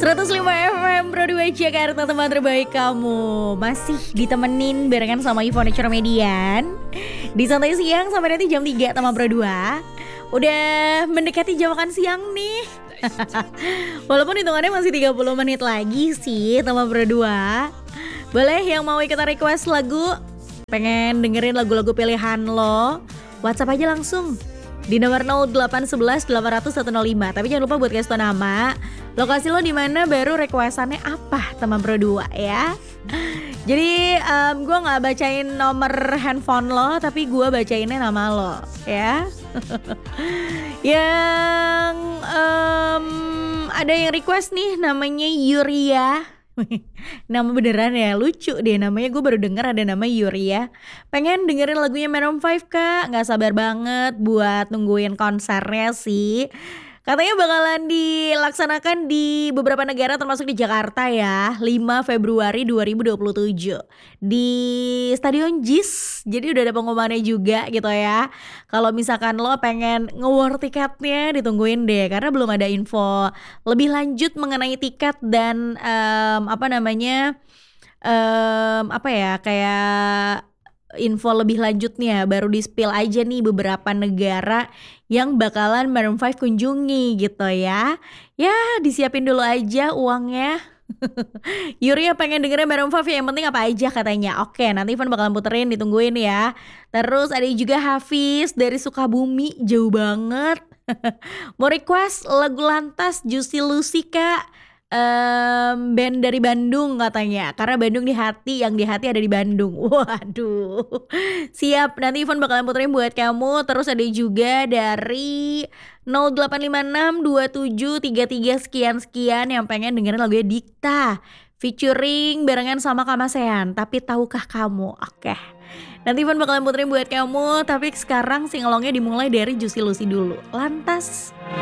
105 FM Pro 2 Jakarta, teman terbaik kamu. Masih ditemenin barengan sama Ivone Median di Santai Siang sampai nanti jam 3 teman Pro 2. Udah mendekati jam makan siang nih. Walaupun hitungannya masih 30 menit lagi sih teman Pro 2. Boleh yang mau ikutan request lagu, pengen dengerin lagu-lagu pilihan lo, WhatsApp aja langsung di nomor 0811 800 105. Tapi jangan lupa buat kasih tau nama, lokasi lo di mana, baru requestannya apa teman Pro 2 ya. Jadi gue nggak bacain nomor handphone lo, tapi gue bacainnya nama lo ya. Yang ada yang request nih, namanya Yuria. Nama beneran ya, lucu deh namanya, gue baru denger ada nama Yuria. Pengen dengerin lagunya Maroon 5 kak, gak sabar banget buat nungguin konsernya sih. Katanya bakalan dilaksanakan di beberapa negara termasuk di Jakarta ya, 5 Februari 2027 di Stadion JIS. Jadi udah ada pengumumannya juga gitu ya. Kalau misalkan lo pengen nge-war tiketnya, ditungguin deh karena belum ada info lebih lanjut mengenai tiket dan kayak info lebih lanjutnya baru di-spill aja nih beberapa negara yang bakalan Maroon 5 kunjungi gitu ya. Ya disiapin dulu aja uangnya. Yuria pengen dengerin Maroon 5 ya, yang penting apa aja katanya. Oke, nanti Ivan bakalan puterin, ditungguin ya. Terus ada juga Hafiz dari Sukabumi, jauh banget. Mau request lagu Lantas Juicy Lucy kak. Band dari Bandung katanya, karena Bandung di hati, yang di hati ada di Bandung. Waduh, siap, nanti Ivan bakalan puterin buat kamu. Terus ada juga dari 0856 sekian yang pengen dengerin lagunya Dikta featuring barengan sama Kamasean, tapi tahukah kamu. Oke, nanti Ivan bakalan puterin buat kamu. Tapi sekarang singelongnya dimulai dari Juicy Lucy dulu, Lantas.